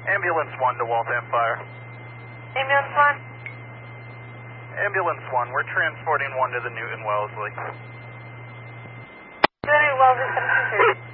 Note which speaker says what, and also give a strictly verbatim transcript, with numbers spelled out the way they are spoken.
Speaker 1: Ambulance one to Waltham Fire.
Speaker 2: Ambulance one?
Speaker 1: Ambulance one, we're transporting one to the Newton Wellesley.
Speaker 2: To the Newton Wellesley, seven two three.